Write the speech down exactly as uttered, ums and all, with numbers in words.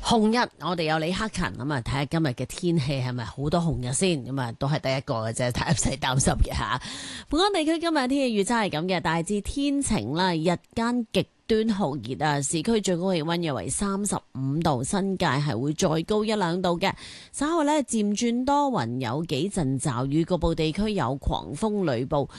紅日，我哋有李克勤咁啊，睇下今日嘅天氣係咪好多紅日先，咁啊都係得一個嘅啫，睇唔使擔心嘅吓。本港地區今日天氣預測係咁嘅，大致天晴啦，日間極端酷熱啊，市區最高氣溫約為三十五度，新界係會再高一兩度嘅。稍後呢漸轉多雲，有幾陣驟雨，局部地區有狂風雷暴。